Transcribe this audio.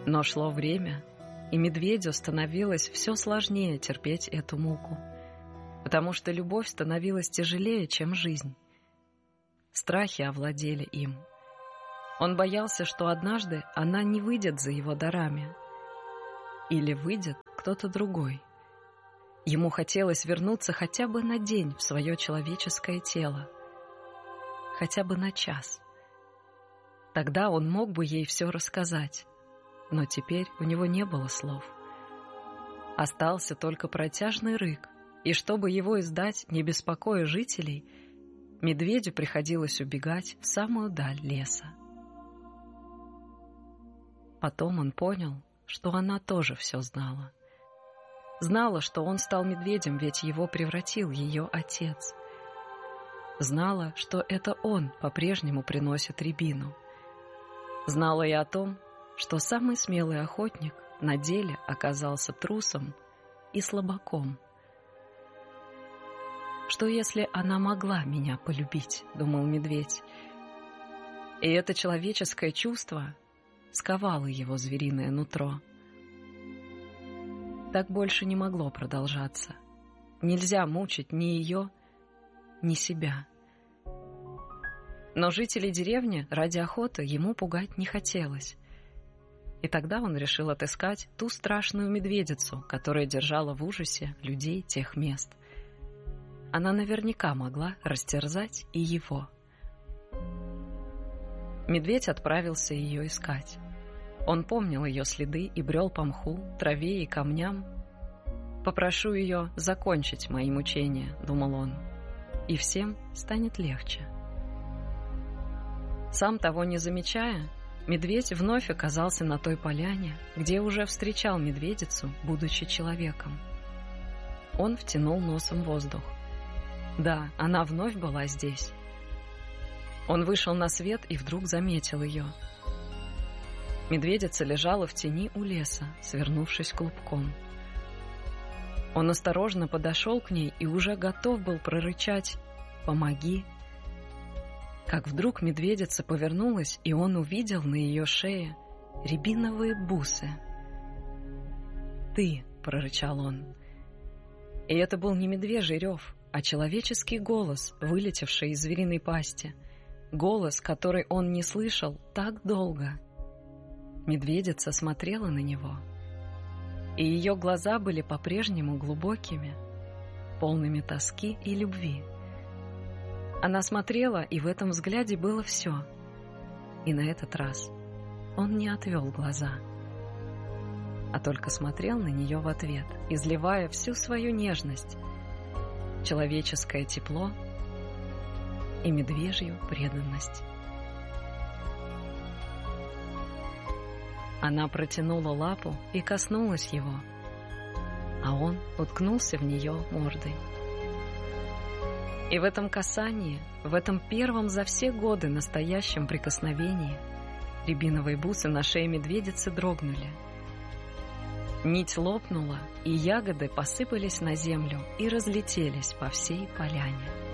Но шло время, и медведю становилось все сложнее терпеть эту муку, потому что любовь становилась тяжелее, чем жизнь. Страхи овладели им. Он боялся, что однажды она не выйдет за его дарами, или выйдет кто-то другой. Ему хотелось вернуться хотя бы на день в свое человеческое тело, хотя бы на час. Тогда он мог бы ей все рассказать, но теперь у него не было слов. Остался только протяжный рык, и чтобы его издать, не беспокоя жителей, медведю приходилось убегать в самую даль леса. Потом он понял, что она тоже все знала. Знала, что он стал медведем, ведь его превратил ее отец. Знала, что это он по-прежнему приносит рябину. Знала и о том, что самый смелый охотник на деле оказался трусом и слабаком. «Что, если она могла меня полюбить?» — думал медведь. И это человеческое чувство сковало его звериное нутро. Так больше не могло продолжаться. Нельзя мучить ни ее, ни себя. Но жителей деревни ради охоты ему пугать не хотелось. И тогда он решил отыскать ту страшную медведицу, которая держала в ужасе людей тех мест. Она наверняка могла растерзать и его. Медведь отправился ее искать. Он помнил ее следы и брел по мху, траве и камням. «Попрошу ее закончить мои мучения», — думал он, — «и всем станет легче». Сам того не замечая, медведь вновь оказался на той поляне, где уже встречал медведицу, будучи человеком. Он втянул носом воздух. Да, она вновь была здесь. Он вышел на свет и вдруг заметил ее. Медведица лежала в тени у леса, свернувшись клубком. Он осторожно подошел к ней и уже готов был прорычать «Помоги!», как вдруг медведица повернулась, и он увидел на ее шее рябиновые бусы. «Ты!» — прорычал он. И это был не медвежий рев, а человеческий голос, вылетевший из звериной пасти. Голос, который он не слышал так долго. Медведица смотрела на него, и ее глаза были по-прежнему глубокими, полными тоски и любви. Она смотрела, и в этом взгляде было все. И на этот раз он не отвел глаза, а только смотрел на нее в ответ, изливая всю свою нежность, человеческое тепло и медвежью преданность. Она протянула лапу и коснулась его, а он уткнулся в нее мордой. И в этом касании, в этом первом за все годы настоящем прикосновении, рябиновые бусы на шее медведицы дрогнули. Нить лопнула, и ягоды посыпались на землю и разлетелись по всей поляне.